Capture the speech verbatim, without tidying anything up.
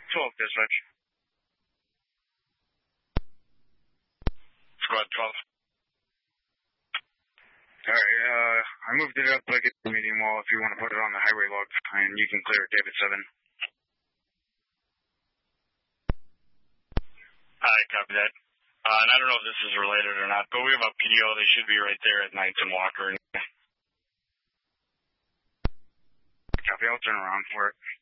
twelve, dispatch. Squad twelve. Alright, uh, I moved it up like it's a medium wall if you want to put it on the highway log, and you can clear it, David seven. Alright, copy that. Uh, and I don't know if this is related or not, but we have a P O. They should be right there at Ninth and Walker. Copy, I'll turn around for it.